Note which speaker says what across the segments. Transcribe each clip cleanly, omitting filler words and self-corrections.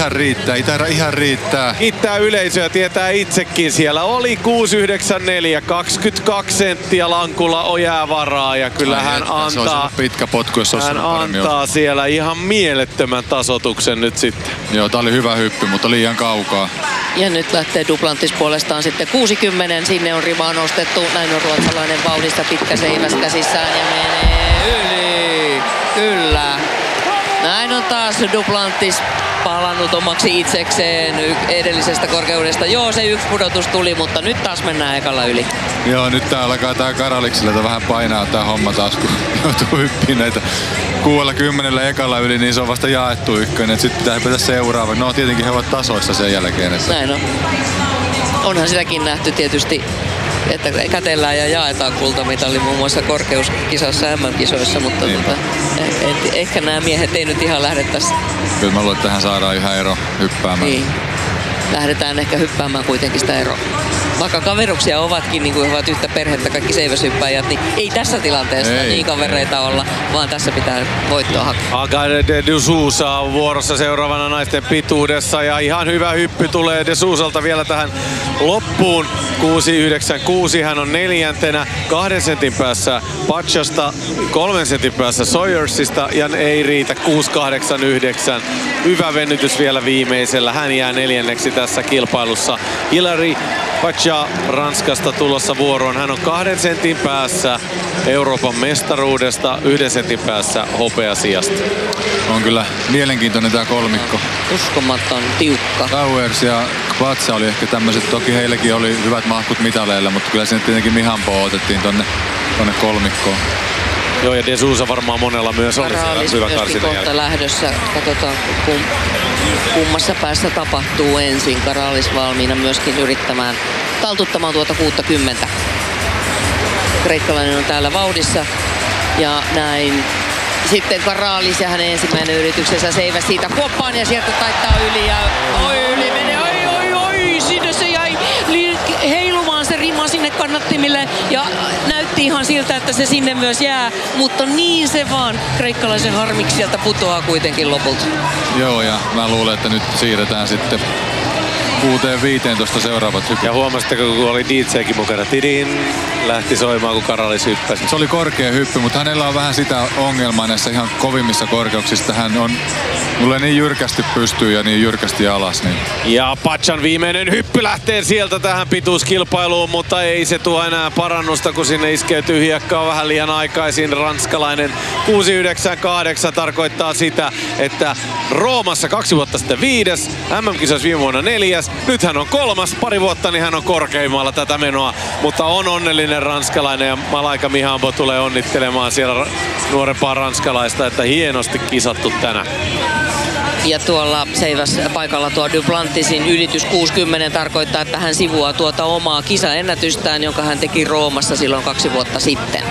Speaker 1: ihan riittää, ihan riittää.
Speaker 2: Kiittää yleisöä, tietää itsekin. Siellä oli 6,94, 22 senttiä lankulla jäävaraa ja kyllä hän antaa,
Speaker 1: pitkä potku, jos hän
Speaker 2: antaa siellä ihan mielettömän tasoituksen nyt sitten.
Speaker 1: Joo, tää oli hyvä hyppy, mutta liian kaukaa.
Speaker 3: Ja nyt lähtee Duplantis puolestaan sitten 60, sinne on rimaa nostettu, näin on ruotsalainen vauhdissa, pitkä seiväs käsissään ja menee yli, kyllä. Näin on taas Duplantis palannut omaksi itsekseen edellisestä korkeudesta. Joo, se yksi pudotus tuli, mutta nyt taas mennään ekalla yli.
Speaker 1: Joo, nyt tää alkaa tää Karaliksella vähän painaa tää homma taas, kun joutuu hyppiin näitä 60 ekalla yli, niin se on vasta jaettu ykkönen. Sitten pitää hypätä seuraava. No tietenkin he ovat tasoissa sen jälkeen. Että...
Speaker 3: Näin on. Onhan sitäkin nähty tietysti, että kätellään ja jaetaan kultamitali muun muassa korkeuskisassa MM-kisoissa, mutta ehkä nämä miehet ei nyt ihan lähde tässä.
Speaker 1: Kyllä mä luulen, että tähän saadaan yhä ero hyppäämään.
Speaker 3: Niin. Lähdetään ehkä hyppäämään kuitenkin sitä eroa. Vaikka kaveruksia ovatkin, niin kuin he ovat yhtä perhettä kaikki seiväshyppäjät, niin ei tässä tilanteessa niin kavereita olla, vaan tässä pitää voittoa hakea.
Speaker 2: Agade de Sousa on vuorossa seuraavana naisten pituudessa ja ihan hyvä hyppy tulee de Sousalta vielä tähän loppuun. 6,96, hän on neljäntenä, 2 sentin päässä Pachasta, 3 sentin päässä Sawyersista ja ei riitä 6,89. Hyvä venytys vielä viimeisellä, hän jää neljänneksi tässä kilpailussa. Hilary Pacha Ranskasta tulossa vuoroon. Hän on 2 sentin päässä Euroopan mestaruudesta, 1 sentin päässä hopeasijasta.
Speaker 1: On kyllä mielenkiintoinen tää kolmikko.
Speaker 3: Uskomaton tiukka.
Speaker 1: Sawers ja Kvatsa oli ehkä tämmöiset, toki heilläkin oli hyvät mahkut mitaleilla, mutta kyllä sinne tietenkin Mihambo otettiin tonne kolmikkoon.
Speaker 2: Joo, ja de Sousa varmaan monella myös oli siellä hyvä karsinnan jälkeen.
Speaker 3: Lähdössä. Katsotaan, kummassa päässä tapahtuu ensin. Karalis valmiina myöskin yrittämään taltuttamaan tuota 60. Kreikkalainen on täällä vauhdissa. Ja näin. Sitten Karalis ja hänen ensimmäinen yrityksensä seiväs siitä kuoppaan ja sieltä taittaa yli. Ja yli menee. Sinne se jäi heilumaan se rima sinne kannattimille. Ja näytti ihan siltä, että se sinne myös jää, mutta niin se vaan kreikkalaisen harmiksi sieltä putoaa kuitenkin lopulta.
Speaker 1: Joo, ja mä luulen, että nyt siirretään sitten 6.15 seuraavat hyppyt.
Speaker 2: Ja huomasitteko, kun oli DJ:kin mukana, tidin, lähti soimaan, kun Karalis hyppäsi.
Speaker 1: Se oli korkea hyppy, mutta hänellä on vähän sitä ongelmaa näissä ihan kovimmissa korkeuksissa. Hän on mulle niin jyrkästi pystyy ja niin jyrkästi alas. Niin.
Speaker 2: Ja Pachan viimeinen hyppy lähtee sieltä tähän pituuskilpailuun, mutta ei se tuo enää parannusta, kun sinne iskeytyy hiekkaa vähän liian aikaisin. Ranskalainen 6,98 tarkoittaa sitä, että Roomassa 2 vuotta sitten 5, MM-kisoissa viime vuonna 4. Nyt hän on 3, pari vuotta niin hän on korkeimmalla tätä menoa, mutta on onnellinen ranskalainen ja Malaika Mihambo tulee onnittelemaan siellä nuorempaa ranskalaista, että hienosti kisattu tänään.
Speaker 3: Ja tuolla seiväs paikalla tuo Duplantisin ylitys 60 tarkoittaa, että hän sivuaa tuota omaa kisaennätystään, jonka hän teki Roomassa silloin 2 vuotta sitten.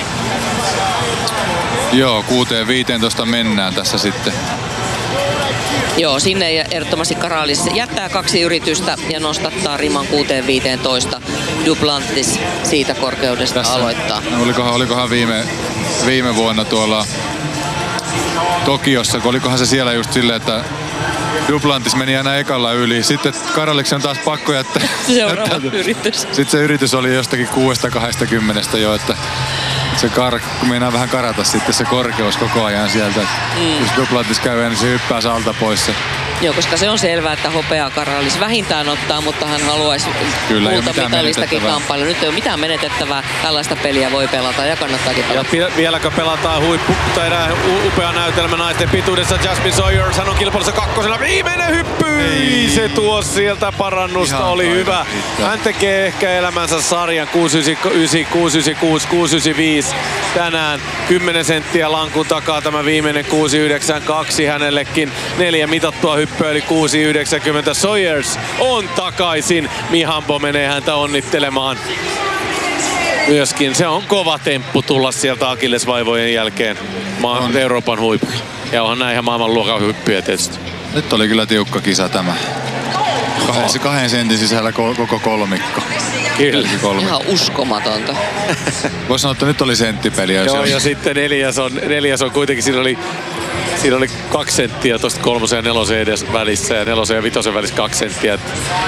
Speaker 1: Joo, 6.15 mennään tässä sitten.
Speaker 3: Joo, sinne ehdottomasti Karalis jättää 2 yritystä ja nostattaa riman 6.15. Duplantis siitä korkeudesta tässä aloittaa.
Speaker 1: Olikohan viime vuonna tuolla Tokiossa, olikohan se siellä just silleen, että Duplantis meni aina ekalla yli. Sitten Karaliksen on taas pakko jättää.
Speaker 3: Seuraava yritys.
Speaker 1: Sitten se yritys oli jostakin 6.20 jo, että se meinaa vähän karata sitten se korkeus koko ajan sieltä. Jos Duplantis käy, niin se hyppää alta pois se.
Speaker 3: Joo, koska se on selvää, että hopeaa Karalis vähintään ottaa, mutta hän haluaisi kultamitalistakin kamppailla. Nyt ei ole mitään menetettävää. Tällaista peliä voi pelata ja kannattaakin pelata.
Speaker 2: Ja vieläkö pelataan upea näytelmä naisten pituudessa. Jasmine Sawyers, hän on kilpailussa 2. Viimeinen hyppy! Se tuo sieltä parannusta, ihan oli hyvä. Hän tekee ehkä elämänsä sarjan 699, 696, 695. Tänään 10 senttiä lankun takaa tämä viimeinen 692 hänellekin. 4 mitattua hyppyä eli 690. Sawyers on takaisin. Mihambo menee häntä onnittelemaan. Myöskin se on kova temppu tulla sieltä akillesvaivojen jälkeen Euroopan huipulla. Ja onhan näin ihan maailmanluokan hyppyjä tietysti.
Speaker 1: Nyt oli kyllä tiukka kisa tämä. 2 sentin sisällä koko kolmikko.
Speaker 2: Kyllä.
Speaker 3: Ihan uskomatonta.
Speaker 1: Voisi sanoa, että nyt oli senttipeliä.
Speaker 2: Joo, ja sitten neljäs on kuitenkin, siinä Siinä oli 2 senttiä tuosta 3 ja 4 edes välissä ja 4 ja 5 välissä 2 senttiä.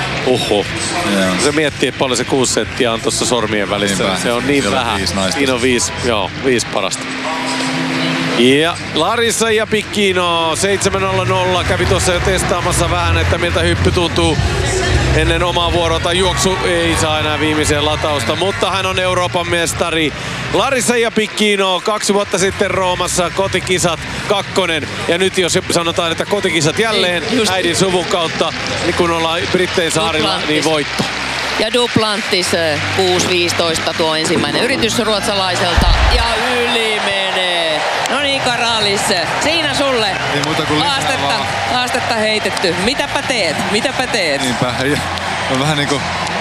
Speaker 2: Se miettii, että paljon se 6 senttiä on tuossa sormien välissä. Niinpä. Se on niin vähän. Siinä on 5 parasta. Ja Larissa ja Picchino 7.00 kävi tuossa jo testaamassa vähän, että miltä hyppy tuntuu ennen omaa vuoroa. Tai juoksu ei saa enää viimeiseen latausta, mutta hän on Euroopan mestari. Larissa ja Picchino 2 vuotta sitten Roomassa kotikisat 2. Ja nyt jos sanotaan, että kotikisat jälleen äidin suvun kautta, niin kun ollaan Brittein saarilla, niin voitto.
Speaker 3: Ja Duplantis 6.15 tuo ensimmäinen yritys ruotsalaiselta ja yli menee. No niin, Karalis, siinä sulle haastetta heitetty. Mitäpä teet?
Speaker 1: Niinpä, on vähän niinku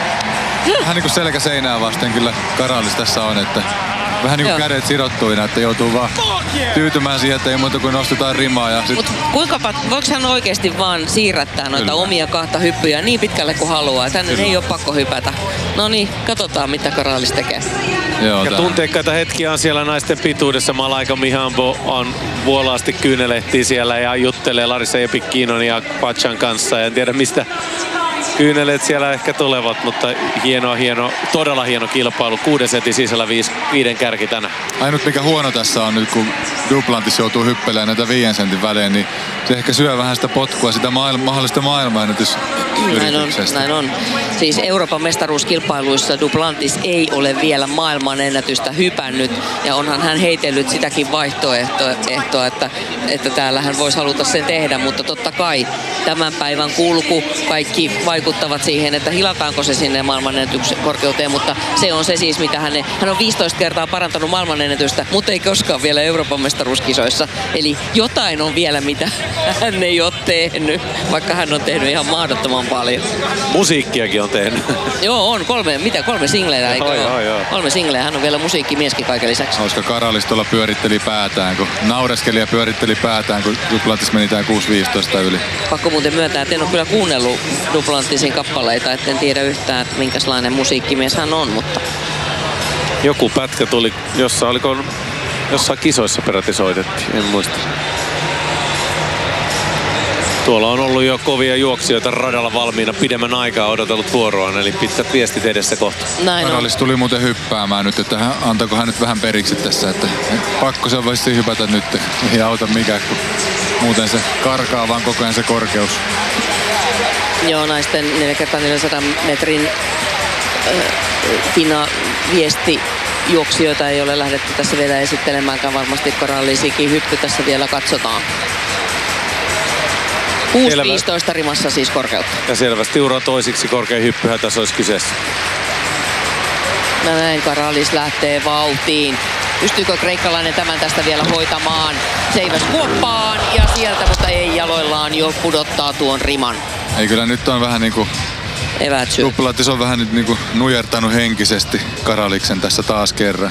Speaker 1: selkä seinää vasten kyllä Karalis tässä on, että vähän niinku kädet sidottuina, että joutuu vaan tyytymään siihen, että ei muuta kuin nostetaan rimaa. Ja
Speaker 3: Mut voiko hän oikeesti vaan siirrättää noita omia 2 hyppyjä niin pitkälle kuin haluaa? Tänne ei ole pakko hypätä. No niin, katsotaan mitä Karalis tekee.
Speaker 2: Joo, ja tunteikkaita hetkiä on siellä naisten pituudessa. Malaika Mihambo on vuolaasti kyynelehtii siellä ja juttelee Larissa ja Picchinon ja Pachan kanssa. En tiedä mistä kyyneleet siellä ehkä tulevat, mutta todella hieno kilpailu. 6 setin sisällä 5 kärki tänään.
Speaker 1: Ainut mikä huono tässä on nyt, kun Duplantis joutuu hyppelemään näitä 5 sentin välein, niin se ehkä syö vähän sitä potkua, sitä mahdollista maailmanennätysyrityksestä.
Speaker 3: Näin on. Siis Euroopan mestaruuskilpailuissa Duplantis ei ole vielä maailmanennätystä hypännyt. Ja onhan hän heitellyt sitäkin vaihtoehtoa, että täällä hän voisi haluta sen tehdä. Mutta totta kai tämän päivän kulku, kaikki vaikuttavat siihen, että hilataanko se sinne maailmanennätyksen korkeuteen. Mutta se on se siis, mitä hän on 15 kertaa parantanut maailmanennätystä, mutta ei koskaan vielä Euroopan mestaruuskisoissa. Eli jotain on vielä, mitä hän ei ole tehnyt, vaikka hän on tehnyt ihan mahdottoman paljon.
Speaker 2: Musiikkiakin on tehnyt.
Speaker 3: Joo, on 3 singleitä, eikö ole? 3 singleä, hän on vielä musiikkimieskin kaiken lisäksi.
Speaker 1: Koska Karalis tuolla pyöritteli päätään, kun naureskeli ja pyöritteli päätään, kun Duplantis meni tää 6.15 yli.
Speaker 3: Pakko muuten myöntää, että en ole kyllä kuunnellut Duplantisin kappaleita, etten tiedä yhtään, että minkälainen musiikkimies hän on, mutta...
Speaker 2: Joku pätkä tuli, jossain kisoissa peräti soitettiin, en muista. Tuolla on ollut jo kovia juoksijoita radalla valmiina pidemmän aikaa odotellut vuoroaan, eli pitkät viestit edessä kohta.
Speaker 1: Karalis tuli muuten hyppäämään nyt, että antako hän nyt vähän periksi tässä, että pakko se voisi hypätä nyt, ei auta mikään, kun muuten se karkaa vaan koko ajan se korkeus.
Speaker 3: Joo, naisten 4x400 metrin viesti juoksijoita ei ole lähdetty tässä vielä esittelemäänkään. Varmasti Karalisikin hyppy tässä vielä katsotaan. 6.15 rimassa siis korkeutta.
Speaker 2: Ja selvästi ura toisiksi korkein hyppyhän tässä olisi kyseessä.
Speaker 3: Näin Karalis lähtee vauhtiin. Pystyykö kreikkalainen tämän tästä vielä hoitamaan? Seiväs kuoppaan ja sieltä, mutta ei jaloillaan jo pudottaa tuon riman.
Speaker 1: Ei kyllä nyt on vähän niinku... Duplantis on vähän nyt niinku nujertanut henkisesti Karaliksen tässä taas kerran.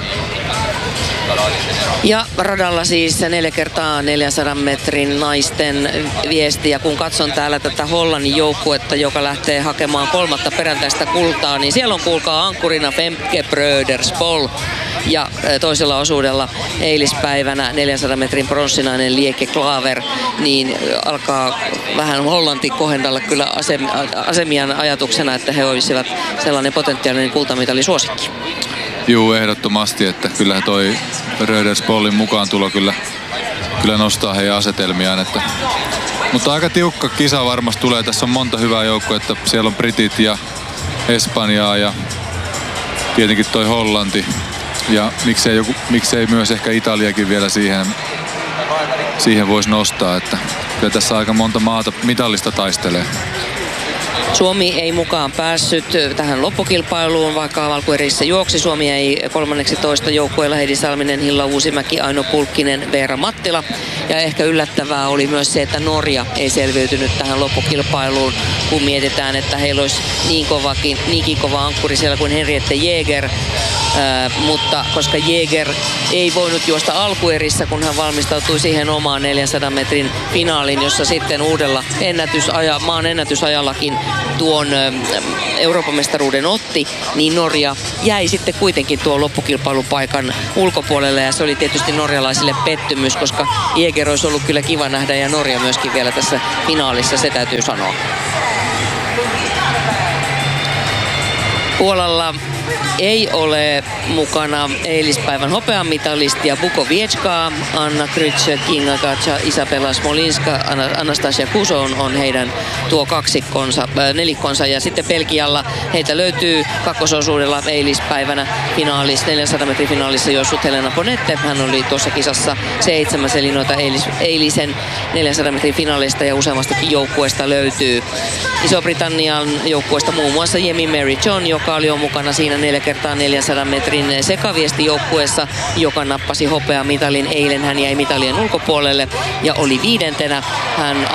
Speaker 3: Ja radalla siis 4x400 metrin naisten viesti. Ja kun katson täällä tätä Hollannin joukkuetta, joka lähtee hakemaan 3. perättäistä kultaa, niin siellä on kuulkaa ankkurina Femke Bröderspol. Ja toisella osuudella eilispäivänä 400 metrin pronssinainen Lieke Klaver, niin alkaa vähän Hollanti kohendalla kyllä asemian ajatuksena, että he olisivat sellainen potentiaalinen kultamitalin suosikki.
Speaker 1: Juu, ehdottomasti, että kyllä toi Röderspollin mukaan tulo kyllä nostaa heidän asetelmiaan. Mutta aika tiukka kisa varmasti tulee. Tässä on monta hyvää joukkoa, että siellä on Britit ja Espanjaa ja tietenkin toi Hollanti. Ja miksei myös ehkä Italiakin vielä siihen voisi nostaa, että kyllä tässä aika monta maata mitallista taistelee.
Speaker 3: Suomi ei mukaan päässyt tähän loppukilpailuun, vaikka valkuerissä juoksi. Suomi ei 13 joukkueella Heidi Salminen, Hilla Uusimäki, Aino Pulkkinen, Veera Mattila. Ja ehkä yllättävää oli myös se, että Norja ei selviytynyt tähän loppukilpailuun, kun mietitään, että heillä olisi niinkin kova ankkuri siellä kuin Henriette Jäger. Mutta koska Jäger ei voinut juosta alkuerissä, kun hän valmistautui siihen omaan 400 metrin finaaliin, jossa sitten uudella maan ennätysajallakin tuon Euroopan mestaruuden otti, niin Norja jäi sitten kuitenkin tuon loppukilpailupaikan ulkopuolelle ja se oli tietysti norjalaisille pettymys, koska Jäger olisi ollut kyllä kiva nähdä ja Norja myöskin vielä tässä finaalissa, se täytyy sanoa. Puolalla ei ole mukana eilispäivän hopeamitalistia Bukowieczka, Anna Kryc, Kinga Katja, Isabella Smolinska, Anastasia Kuso on heidän tuo nelikkonsa ja sitten Belgialla heitä löytyy kakkososuudella eilispäivänä 400 metrin finaalissa juossut Helena Bonette. Hän oli tuossa kisassa 7, eli noita eilisen 400 metrin finaalista ja useammastakin joukkueesta löytyy. Iso-Britannian joukkueesta muun muassa Jemi Mary John, joka oli jo mukana siinä 4x400 metrin sekaviestijoukkueessa, joka nappasi hopeamitalin. Eilen hän jäi mitalien ulkopuolelle ja oli 5. Hän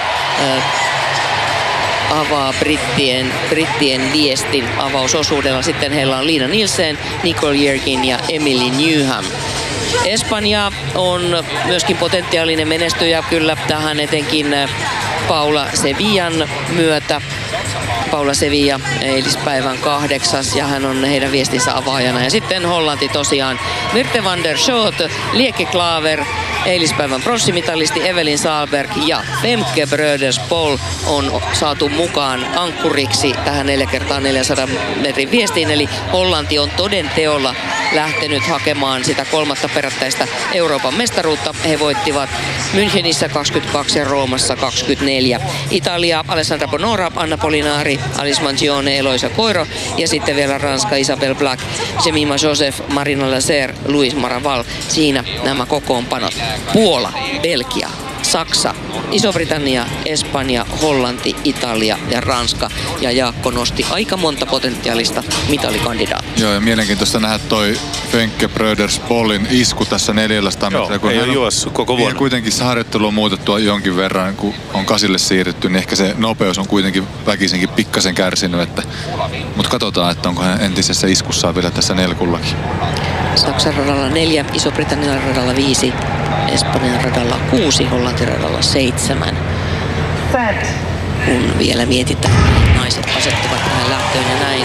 Speaker 3: avaa brittien viestin avausosuudella. Sitten heillä on Liina Nielsen, Nicole Jerkin ja Emily Newham. Espanja on myöskin potentiaalinen menestyjä kyllä tähän etenkin Paula Sevillan myötä. Paula Sevilla eilispäivän 8. ja hän on heidän viestinsä avaajana. Ja sitten Hollanti tosiaan Mirte van der Schoot, Lieke Klaver, eilispäivän pronssimitalisti Evelyn Sahlberg ja Femke Bröderspol on saatu mukaan ankkuriksi tähän 4x400 metrin viestiin. Eli Hollanti on toden teolla lähtenyt hakemaan sitä 3. perättäistä Euroopan mestaruutta. He voittivat Münchenissä 22 ja Roomassa 24. Italia, Alessandra Bonora, Anna Polinari, Alice Mangione, Eloisa Koiro ja sitten vielä Ranska, Isabel Black, Jemima Joseph, Marina Lazer, Louis Maraval. Siinä nämä kokoonpanot. Puola, Belgia, Saksa, Iso-Britannia, Espanja, Hollanti, Italia ja Ranska. Ja Jaakko nosti aika monta potentiaalista mitalikandidaattia.
Speaker 1: Joo, ja mielenkiintoista nähdä toi Femke Bröderspolin isku tässä 400 metriä.
Speaker 2: Joo, ei ole juossut koko vuonna.
Speaker 1: Ja kuitenkin se harjoittelu on muutettua jonkin verran, kun on 8 siirrytty, niin ehkä se nopeus on kuitenkin väkisinkin pikkasen kärsinyt. Mutta katsotaan, että onko hän entisessä iskussaan vielä tässä nelkullakin.
Speaker 3: Saksan radalla 4, Iso-Britannian radalla 5, Espanjan radalla 6, Hollantin radalla 7. Kun vielä mietitään, naiset asettuvat tähän lähtöön ja näin.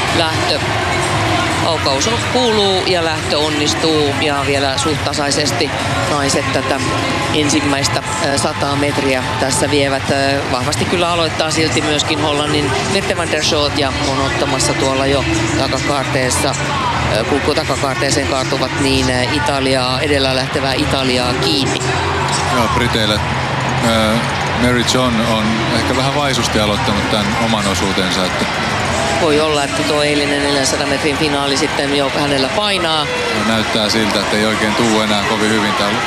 Speaker 3: Aukaus kuuluu ja lähtö onnistuu ja vielä suht tasaisesti naiset tätä ensimmäistä 100 metriä tässä vievät. Vahvasti kyllä aloittaa silti myöskin Hollannin Mirte van der Schoot ja on ottamassa tuolla jo takakaarteessa. Kun takakaarteeseen kaartuvat, niin edellä lähtevää Italiaa kiinni.
Speaker 1: Joo, Briteille Mary John on ehkä vähän vaisusti aloittanut tämän oman osuutensa.
Speaker 3: Voi olla, että tuo eilinen 400 metrin finaali sitten jo hänellä painaa.
Speaker 1: No, näyttää siltä, että ei oikein tuu enää kovin hyvin täällä.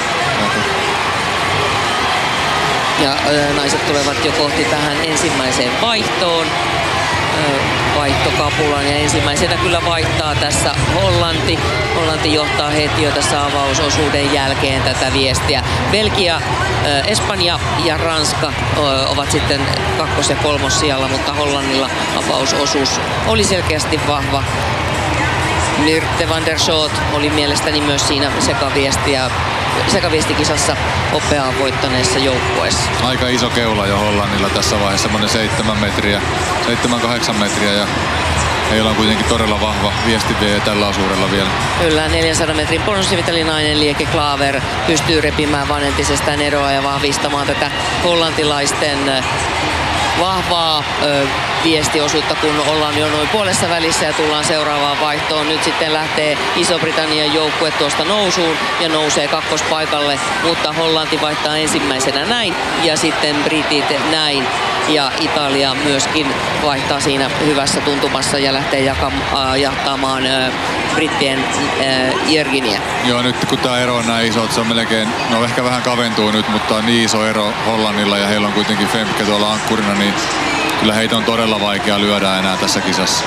Speaker 3: Ja naiset tulevat jo kohti tähän ensimmäiseen vaihtoon. Vaihtokapulan ja ensimmäisenä kyllä vaihtaa tässä Hollanti. Hollanti johtaa heti jo tässä avausosuuden jälkeen tätä viestiä. Belgia, Espanja ja Ranska ovat sitten 2. ja 3. sijalla, mutta Hollannilla avausosuus oli selkeästi vahva. Mirte van der Schoot oli mielestäni myös siinä sekaviestikisassa hopeaa voittaneessa joukkueessa.
Speaker 1: Aika iso keula jo Hollannilla tässä vaiheessa, semmoinen 7-8 metriä ja heillä on kuitenkin todella vahva viestinviejä tällä osuudella vielä.
Speaker 3: Kyllä, 400 metrin pronssivitalinainen Lieke Klaver pystyy repimään vaan entisestään eroa ja vahvistamaan tätä hollantilaisten vahvaa viestiosuutta, kun ollaan jo noin puolessa välissä ja tullaan seuraavaan vaihtoon. Nyt sitten lähtee Iso-Britannian joukkue tuosta nousuun ja nousee kakkospaikalle, mutta Hollanti vaihtaa ensimmäisenä näin ja sitten britit näin. Ja Italia myöskin vaihtaa siinä hyvässä tuntumassa ja lähtee jahtaamaan brittien Jerginiä.
Speaker 1: Joo, nyt kun tämä ero on näin iso, että se on melkein, no ehkä vähän kaventuu nyt, mutta on niin iso ero Hollannilla ja heillä on kuitenkin Femke tuolla ankkurina, niin kyllä heitä on todella vaikea lyödä enää tässä kisassa.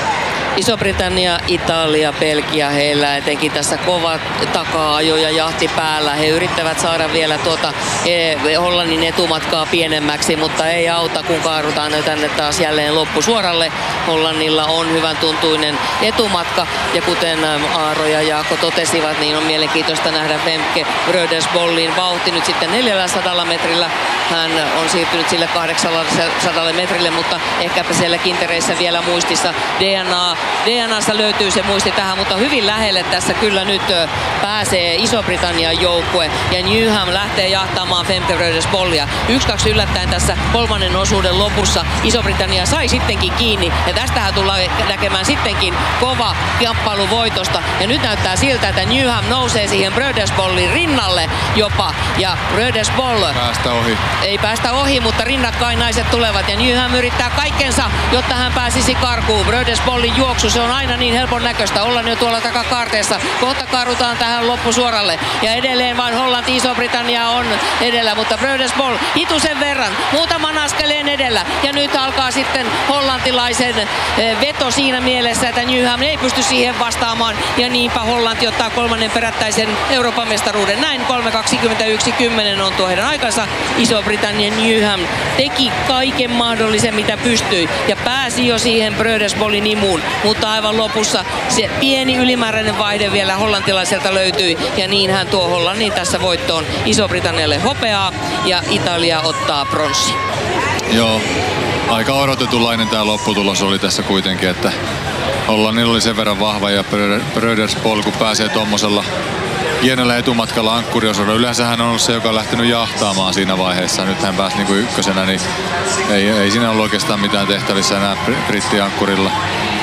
Speaker 3: Iso-Britannia, Italia, Belgia, heillä etenkin tässä kova taka-ajo ja jahti päällä. He yrittävät saada vielä Hollannin etumatkaa pienemmäksi, mutta ei auta, kun kaarutaan tänne taas jälleen loppusuoralle. Hollannilla on hyvän tuntuinen etumatka, ja kuten Aaro ja Jaakko totesivat, niin on mielenkiintoista nähdä Femke Brödersbollin vauhti nyt sitten 400 metrillä. Hän on siirtynyt sille 800 metrille, mutta ehkäpä siellä kintereissä vielä muistissa DNAssa löytyy se muisti tähän, mutta hyvin lähelle tässä kyllä nyt pääsee Iso-Britannian joukkue, ja Newham lähtee jahtamaan Femke Brödersbollia. 1-2 yllättäen tässä kolmannen osuuden lopussa Iso-Britannia sai sittenkin kiinni, ja tästähän tullaan näkemään sittenkin kova kamppailu voitosta, ja nyt näyttää siltä, että Newham nousee siihen Brödersbollin rinnalle jopa, ja Brödersboll ei päästä ohi, mutta rinnakkain naiset tulevat, ja Newham yrittää kaikkensa, jotta hän pääsisi karkuun. Brödersbollin juoksu, se on aina niin helpon näköistä. Ollaan jo tuolla takakaarteessa. Kohta kaarutaan tähän loppusuoralle. Ja edelleen vain Hollanti, Iso-Britannia on edellä, mutta Brödersboll hitusen verran, muutaman askeleen edellä. Ja nyt alkaa sitten hollantilaisen veto siinä mielessä, että Newham ei pysty siihen vastaamaan. Ja niinpä Hollanti ottaa kolmannen perättäisen Euroopan mestaruuden. Näin 3.21.10 on tuo heidän aikansa. Iso-Britannian Newham teki kaiken mahdollisen, mitä pystyi, ja pääsi jo siihen Brödersbollin imuun, mutta aivan lopussa se pieni ylimääräinen vaihde vielä hollantilaiselta löytyi, ja niin hän tuo Hollannin tässä voittoon. Iso-Britannialle hopeaa ja Italia ottaa pronssi.
Speaker 1: Joo, aika odotetunlainen tämä lopputulos oli tässä kuitenkin, että Hollannilla oli sen verran vahva, ja Brödersboll kun pääsee tuommoisella pienellä etumatkalla ankkuriosuudella. Yleensä hän on ollut se, joka on lähtenyt jahtaamaan siinä vaiheessa. Nyt hän pääsi niinku ykkösenä, niin ei siinä ollut oikeastaan mitään tehtävissä enää brittiankkurilla.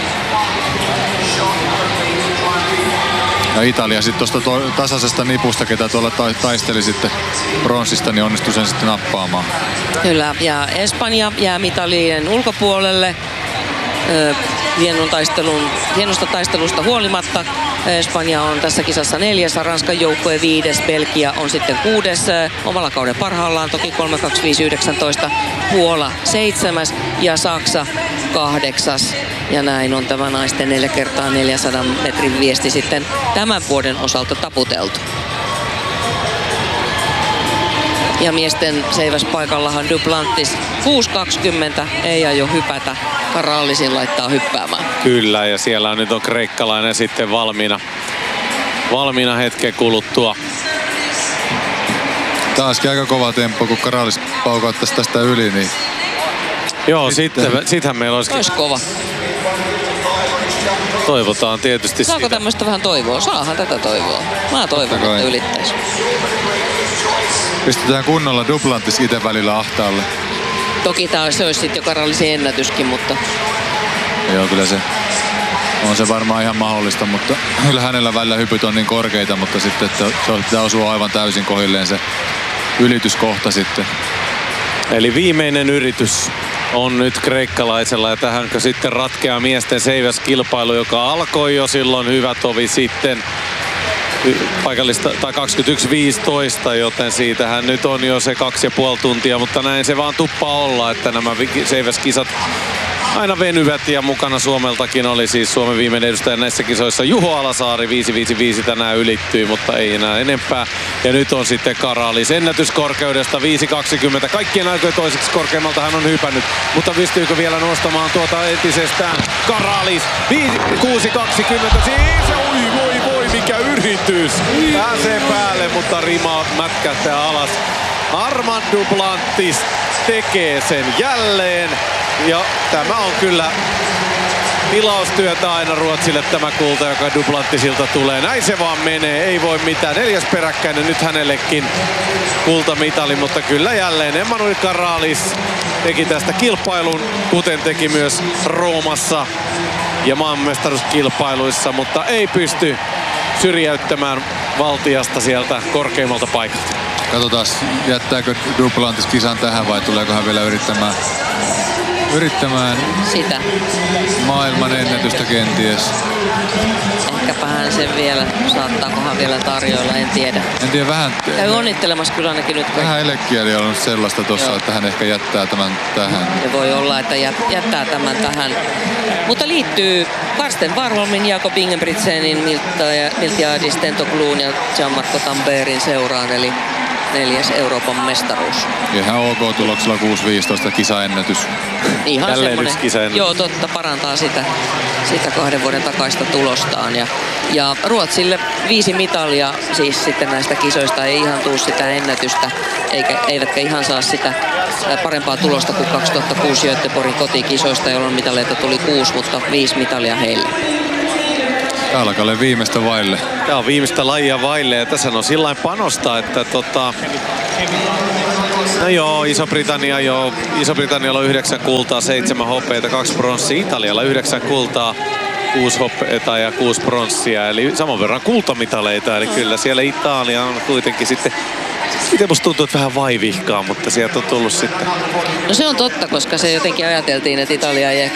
Speaker 1: Ja Italia sitten tuosta tasaisesta nipusta, ketä tuolla taisteli sitten pronssista, niin onnistui sen sitten nappaamaan.
Speaker 3: Kyllä, ja Espanja jää mitalien ulkopuolelle. Hienosta taistelusta huolimatta. Espanja on tässä kisassa 4, Ranskan joukkue 5, Belgia on sitten 6, omalla kauden parhaillaan toki 3.25.19, Puola 7 ja Saksa 8. Ja näin on tämä naisten 4x400 metrin viesti sitten tämän vuoden osalta taputeltu. Ja miesten seiväspaikallahan Duplantis 6.20 ei aio hypätä. Karallisin laittaa hyppäämään.
Speaker 2: Kyllä, ja siellä nyt on kreikkalainen sitten valmiina hetken kuluttua.
Speaker 1: Taaskin aika kova temppo, kun Karallis paukauttaisi tästä yli, niin...
Speaker 2: Joo, sittenhän meillä olisi
Speaker 3: kova.
Speaker 2: Toivotaan tietysti
Speaker 3: Saako
Speaker 2: sitä.
Speaker 3: Tämmöistä vähän toivoa? Saahan tätä toivoa. Mä toivon, että ylittäisi.
Speaker 1: Pistetään kunnolla Duplantis itse välillä ahtaalle.
Speaker 3: Toki se olisi sitten jo Karallisen ennätyskin, mutta...
Speaker 1: Joo, kyllä se on se varmaan ihan mahdollista, mutta kyllä hänellä välillä hypyt on niin korkeita, mutta sitten että se pitää osua aivan täysin kohdilleen se ylityskohta sitten.
Speaker 2: Eli viimeinen yritys on nyt kreikkalaisella, ja tähänkö sitten ratkeaa miesten seiväskilpailu, joka alkoi jo silloin hyvä tovi sitten paikallista tai 21.15, joten siitähän nyt on jo se 2,5 tuntia, mutta näin se vaan tuppaa olla, että nämä seiväskisat aina venyvät, ja mukana Suomeltakin oli siis Suomen viimeinen edustaja näissä kisoissa Juho Alasaari. 5.55 tänään ylittyi, mutta ei enää enempää. Ja nyt on sitten Karalis ennätyskorkeudesta 5.20. Kaikkien aikojen toiseksi korkeammalta hän on hypännyt, mutta pystyykö vielä nostamaan tuota entisestään Karalis? 6.20. Siis voi mikä yritys! Pääsee päälle, mutta rima mätkähtää alas. Armand Duplantis tekee sen jälleen. Ja tämä on kyllä tilaustyötä aina Ruotsille, tämä kulta, joka Duplantisilta tulee. Näin se vaan menee, ei voi mitään. 4. peräkkäinen nyt hänellekin kultamitali, mutta kyllä jälleen Emmanuel Karalis teki tästä kilpailun, kuten teki myös Roomassa ja maanmestaruuskilpailuissa, mutta ei pysty syrjäyttämään valtiasta sieltä korkeimmalta paikalta.
Speaker 1: Katsotaan, jättääkö Duplantis kisan tähän vai tuleeko hän vielä yrittämään
Speaker 3: sitä.
Speaker 1: maailman ennätystä kenties.
Speaker 3: Ehkäpä hän sen vielä, saattaakohan vielä tarjoilla, en tiedä.
Speaker 1: En tiedä, vähän...
Speaker 3: Käy onnittelemassa kyllä ainakin nyt.
Speaker 1: Vähän elekieli on ollut sellaista tuossa, että hän ehkä jättää tämän tähän.
Speaker 3: Ja voi olla, että jättää tämän tähän. Mutta liittyy Karsten Warholmin, Jakob Ingebrigtsenin, Miltiadis Tentogluun ja Gianmarco Tamberin seuraan, eli 4. Euroopan mestaruus.
Speaker 1: Ihan ok tuloksella 6.15 kisaennätys.
Speaker 3: Ihan
Speaker 2: jälleen
Speaker 3: semmoinen,
Speaker 2: yksi kisaennätys.
Speaker 3: joo totta, parantaa sitä 2 vuoden takaista tulostaan. Ja Ruotsille 5 mitalia siis sitten näistä kisoista, ei ihan tuu sitä ennätystä, eivätkä ihan saa sitä parempaa tulosta kuin 2006 Göteborgin kotikisoista, jolloin mitaleita tuli 6, mutta 5 mitalia heille.
Speaker 1: Alkalle viimeistä vaille.
Speaker 2: Tämä on viimeistä lajia vaille ja tässä on sillain panosta, että no joo, Iso-Britannialla on 9 kultaa, 7 hopeita, 2 pronssia. Italialla 9 kultaa, 6 hopeita ja 6 pronssia. Eli saman verran kultamitaleita. Eli kyllä siellä Italia on kuitenkin sitten... Itse musta tuntuu, että vähän vaivihkaa, mutta sieltä on tullut sitten...
Speaker 3: No se on totta, koska se jotenkin ajateltiin, että Italia ei